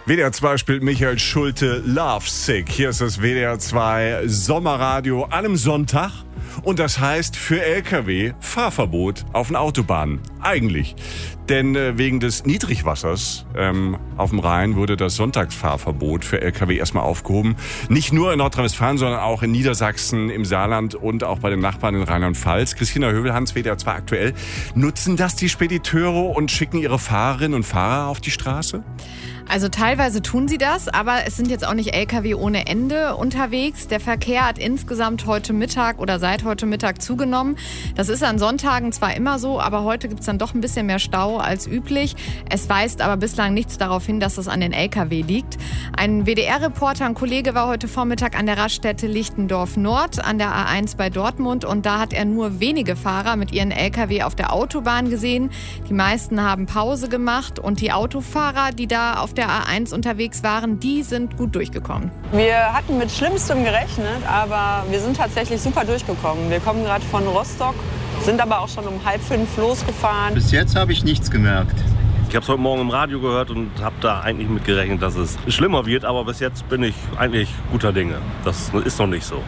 WDR 2 spielt Michael Schulte Love Sick. Hier ist das WDR 2 Sommerradio an einem Sonntag. Und das heißt für LKW Fahrverbot auf den Autobahnen. Eigentlich. Denn wegen des Niedrigwassers auf dem Rhein wurde das Sonntagsfahrverbot für LKW erstmal aufgehoben. Nicht nur in Nordrhein-Westfalen, sondern auch in Niedersachsen, im Saarland und auch bei den Nachbarn in Rheinland-Pfalz. Christina Hövelhans, WDR 2 aktuell. Nutzen das die Spediteure und schicken ihre Fahrerinnen und Fahrer auf die Straße? Also teilweise tun sie das, aber es sind jetzt auch nicht LKW ohne Ende unterwegs. Der Verkehr hat insgesamt heute Mittag oder seit heute Mittag zugenommen. Das ist an Sonntagen zwar immer so, aber heute gibt es dann doch ein bisschen mehr Stau als üblich. Es weist aber bislang nichts darauf hin, dass es an den LKW liegt. Ein WDR-Reporter, ein Kollege, war heute Vormittag an der Raststätte Lichtendorf Nord an der A1 bei Dortmund und da hat er nur wenige Fahrer mit ihren LKW auf der Autobahn gesehen. Die meisten haben Pause gemacht und die Autofahrer, die da auf der A1 unterwegs waren, die sind gut durchgekommen. Wir hatten mit Schlimmstem gerechnet, aber wir sind tatsächlich super durchgekommen. Wir kommen gerade von Rostock, sind aber auch schon um 4:30 losgefahren. Bis jetzt habe ich nichts gemerkt. Ich habe es heute Morgen im Radio gehört und habe da eigentlich mit gerechnet, dass es schlimmer wird. Aber bis jetzt bin ich eigentlich guter Dinge. Das ist noch nicht so.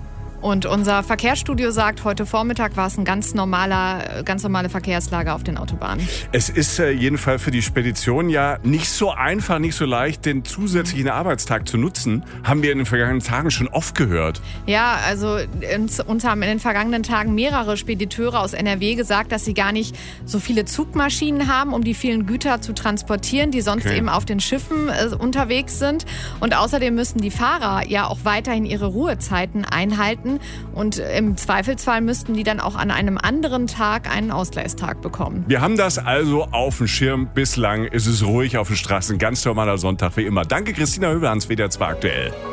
Und unser Verkehrsstudio sagt, heute Vormittag war es eine ganz normale Verkehrslage auf den Autobahnen. Es ist jedenfalls für die Spedition ja nicht so einfach, nicht so leicht, den zusätzlichen Arbeitstag zu nutzen. Haben wir in den vergangenen Tagen schon oft gehört. Ja, also uns haben in den vergangenen Tagen mehrere Spediteure aus NRW gesagt, dass sie gar nicht so viele Zugmaschinen haben, um die vielen Güter zu transportieren, die sonst eben auf den Schiffen unterwegs sind. Und außerdem müssen die Fahrer ja auch weiterhin ihre Ruhezeiten einhalten. Und im Zweifelsfall müssten die dann auch an einem anderen Tag einen Ausgleichstag bekommen. Wir haben das also auf dem Schirm. Bislang ist es ruhig auf den Straßen. Ganz normaler Sonntag wie immer. Danke, Christina Hövelhans, WDR 2 aktuell.